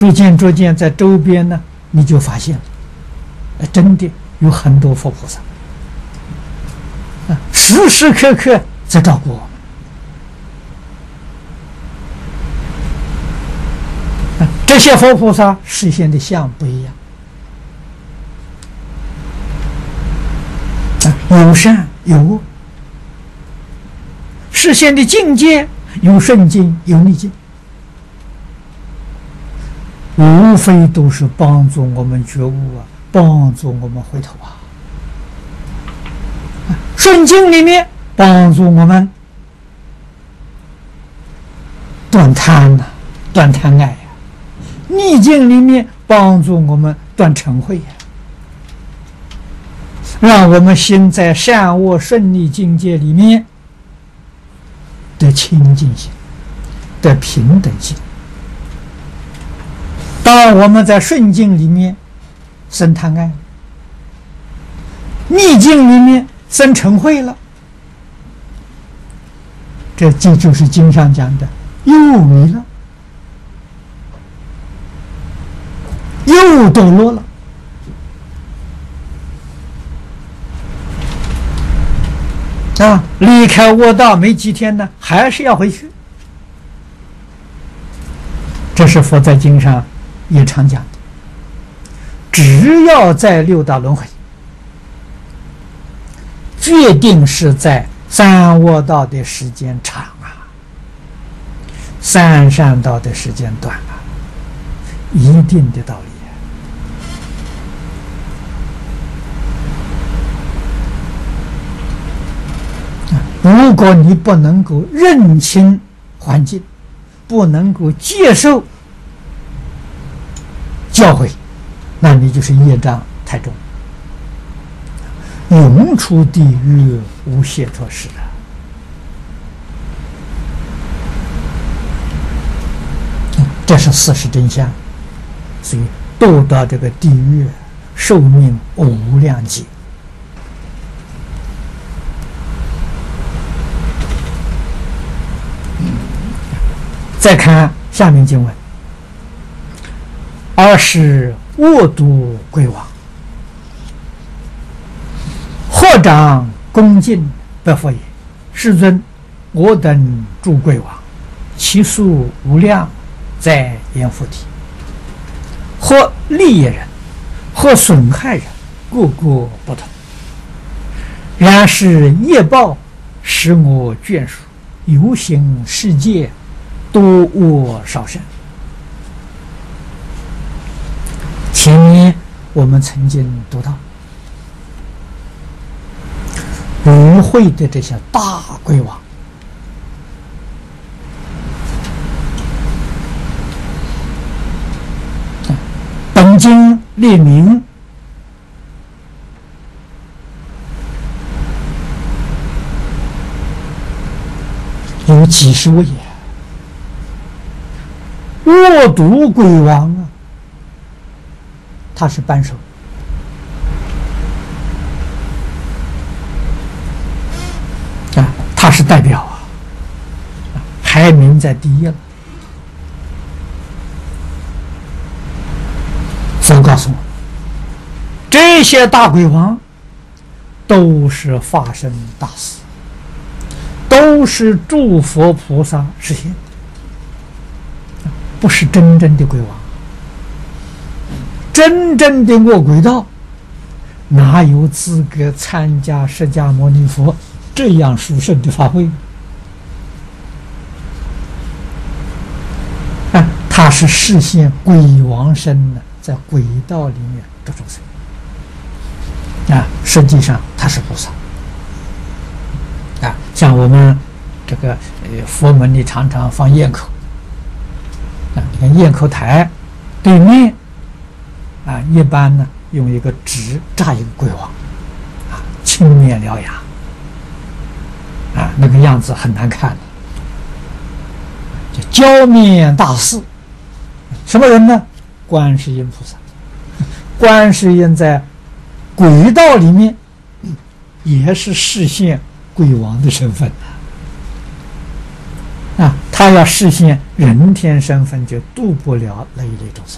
逐渐在周边呢，你就发现了，真的有很多佛菩萨，时时刻刻在照顾我们。这些佛菩萨实现的相不一样，有善有恶，实现的境界有顺境有逆境，无非都是帮助我们觉悟啊，帮助我们回头啊。顺境里面帮助我们断贪呐，断贪爱呀；逆境里面帮助我们断嗔恚呀，让我们心在善恶顺利境界里面的清净心，的平等心。当我们在顺境里面生贪爱，逆境里面生嗔恚了，这就是经上讲的又迷了，又堕落了。离开卧道没几天呢，还是要回去。这是佛在经上也常讲的，只要在六道轮回，决定是在三卧道的时间长啊，三善道的时间短啊，一定的道理。如果你不能够认清环境，不能够接受教诲，那你就是业障太重，永出地狱无解脱时啊！这是事实真相，所以堕到这个地狱，寿命无量劫。再看下面经文：尔时卧毒鬼王，合掌恭敬白佛言：“世尊，我等诸鬼王，其数无量，在阎浮提，或利益人，或损害人，各个不同。然是业报使我眷属，游行世界，多恶少善。”前面我们曾经读到，与会的这些大鬼王，本经列明有几十位卧毒鬼王啊，他是扳手，他是代表啊，排名在第一了。佛告诉我，这些大鬼王都是化身大士，都是诸佛菩萨实现的，不是真正的鬼王。真正的卧鬼道哪有资格参加释迦牟尼佛这样殊胜的法会？他是实现鬼王身的，在鬼道里面度众生实际上他是菩萨像我们这个佛门里常常放焰口你看焰口台对面一般呢用一个纸扎一个鬼王青面獠牙那个样子很难看的，叫焦面大士。什么人呢？观世音菩萨。观世音在鬼道里面也是实现鬼王的身份他要实现人天身份，就度不了那一类众生。